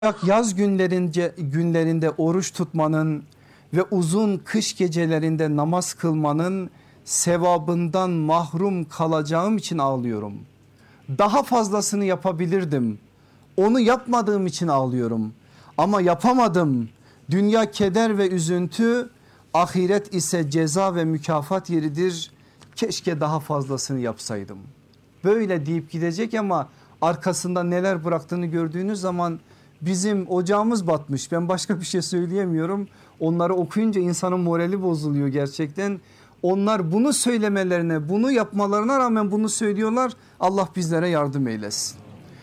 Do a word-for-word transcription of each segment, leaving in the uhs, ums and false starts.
Yaz günlerince, günlerinde oruç tutmanın ve uzun kış gecelerinde namaz kılmanın sevabından mahrum kalacağım için ağlıyorum. Daha fazlasını yapabilirdim. Onu yapmadığım için ağlıyorum. Ama yapamadım. Dünya keder ve üzüntü, ahiret ise ceza ve mükafat yeridir. Keşke daha fazlasını yapsaydım. Böyle deyip gidecek ama arkasında neler bıraktığını gördüğünüz zaman bizim ocağımız batmış. Ben başka bir şey söyleyemiyorum. Onları okuyunca insanın morali bozuluyor gerçekten. Onlar bunu söylemelerine, bunu yapmalarına rağmen bunu söylüyorlar. Allah bizlere yardım eylesin.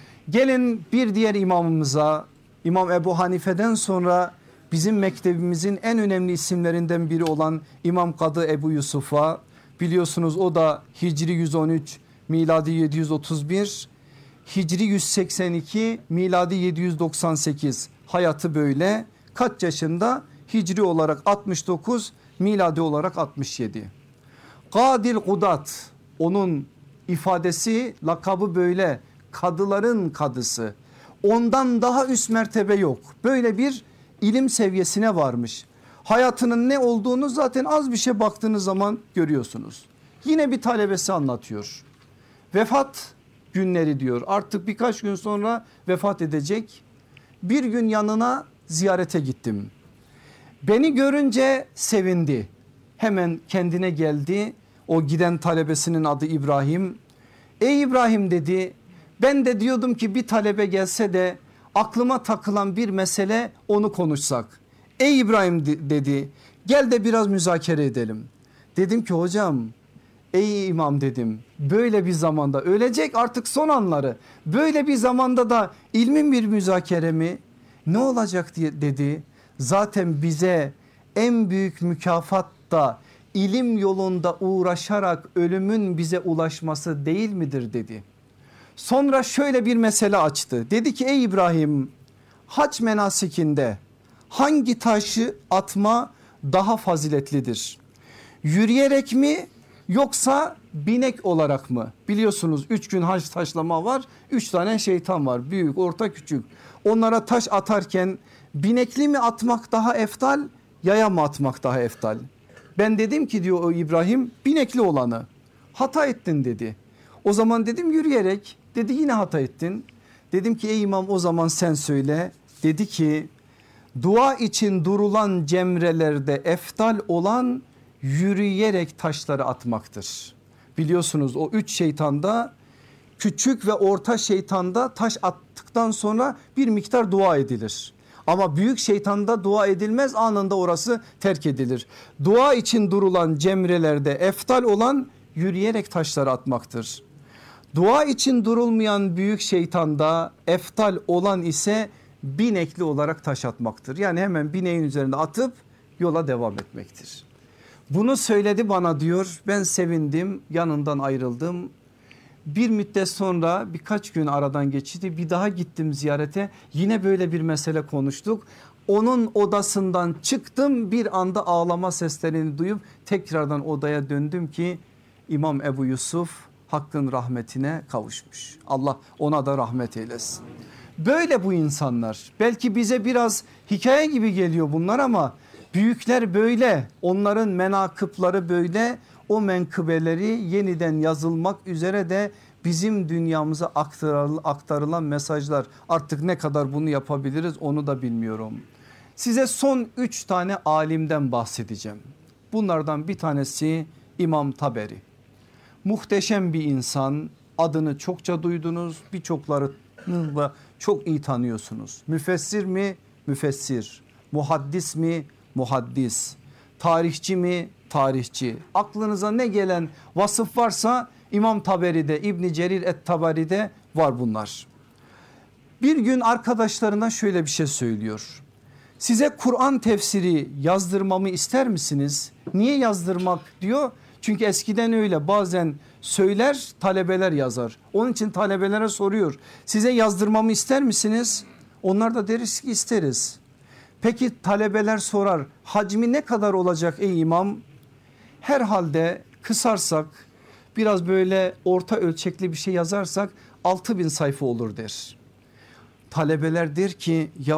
Gelin bir diğer imamımıza, İmam Ebu Hanife'den sonra bizim mektebimizin en önemli isimlerinden biri olan İmam Kadı Ebu Yusuf'a, biliyorsunuz o da Hicri yüz on üç miladi yedi yüz otuz bir, Hicri yüz seksen iki miladi yedi yüz doksan sekiz, hayatı böyle. Kaç yaşında? Hicri olarak altmış dokuz, miladi olarak altmış yedi. Kadil Kudat, onun ifadesi, lakabı böyle, kadıların kadısı. Ondan daha üst mertebe yok. Böyle bir ilim seviyesine varmış. Hayatının ne olduğunu zaten az bir şey baktığınız zaman görüyorsunuz. Yine bir talebesi anlatıyor. Vefat günleri diyor, artık birkaç gün sonra vefat edecek. Bir gün yanına ziyarete gittim. Beni görünce sevindi. Hemen kendine geldi. O giden talebesinin adı İbrahim. Ey İbrahim dedi, ben de diyordum ki bir talebe gelse de aklıma takılan bir mesele, onu konuşsak. Ey İbrahim dedi, gel de biraz müzakere edelim. Dedim ki hocam, ey imam dedim, böyle bir zamanda, ölecek artık son anları, böyle bir zamanda da ilmin bir müzakere mi? Ne olacak diye dedi. Zaten bize en büyük mükafat da ilim yolunda uğraşarak ölümün bize ulaşması değil midir dedi. Sonra şöyle bir mesele açtı. Dedi ki ey İbrahim, hac menasikinde hangi taşı atma daha faziletlidir? Yürüyerek mi yoksa binek olarak mı? Biliyorsunuz üç gün hac taşlama var. Üç tane şeytan var, büyük, orta, küçük. Onlara taş atarken binekli mi atmak daha eftal, yaya mı atmak daha eftal? Ben dedim ki diyor o İbrahim, binekli olanı. Hata ettin dedi. O zaman dedim yürüyerek. Dedi yine hata ettin. Dedim ki ey imam, o zaman sen söyle. Dedi ki dua için durulan cemrelerde eftal olan yürüyerek taşları atmaktır. Biliyorsunuz o üç şeytanda, küçük ve orta şeytanda taş attıktan sonra bir miktar dua edilir. Ama büyük şeytanda dua edilmez, anında orası terk edilir. Dua için durulan cemrelerde eftal olan yürüyerek taşları atmaktır. Dua için durulmayan büyük şeytanda eftal olan ise binekli olarak taş atmaktır. Yani hemen bineğin üzerinde atıp yola devam etmektir. Bunu söyledi bana diyor, ben sevindim, yanından ayrıldım. Bir müddet sonra, birkaç gün aradan geçti, bir daha gittim ziyarete, yine böyle bir mesele konuştuk. Onun odasından çıktım, bir anda ağlama seslerini duyup tekrardan odaya döndüm ki İmam Ebu Yusuf Hakk'ın rahmetine kavuşmuş. Allah ona da rahmet eylesin. Böyle bu insanlar, belki bize biraz hikaye gibi geliyor bunlar ama büyükler böyle, onların menakıpları böyle. O menkıbeleri yeniden yazılmak üzere de bizim dünyamıza aktarılan mesajlar. Artık ne kadar bunu yapabiliriz onu da bilmiyorum. Size son üç tane alimden bahsedeceğim. Bunlardan bir tanesi İmam Taberi. Muhteşem bir insan, adını çokça duydunuz, birçokları da çok iyi tanıyorsunuz. Müfessir mi? Müfessir. Muhaddis mi? Muhaddis. Tarihçi mi? Tarihçi. Aklınıza ne gelen vasıf varsa İmam Taberi'de, İbn Cerir et-Tabari'de var bunlar. Bir gün arkadaşlarına şöyle bir şey söylüyor. Size Kur'an tefsiri yazdırmamı ister misiniz? Niye yazdırmak diyor? Çünkü eskiden öyle, bazen söyler talebeler yazar. Onun için talebelere soruyor. Size yazdırmamı ister misiniz? Onlar da deriz ki isteriz. Peki talebeler sorar, hacmi ne kadar olacak ey imam? Herhalde kısarsak, biraz böyle orta ölçekli bir şey yazarsak altı bin sayfa olur der. Talebeler der ki ya